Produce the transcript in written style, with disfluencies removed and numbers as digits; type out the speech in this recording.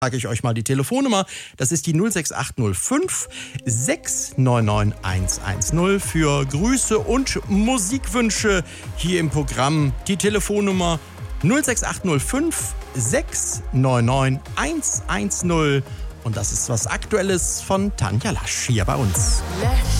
Sage ich euch mal die Telefonnummer. Das ist die 06805 699 110 für Grüße und Musikwünsche hier im Programm. Die Telefonnummer 06805 699 110. Und das ist was Aktuelles von Tanja Lasch hier bei uns.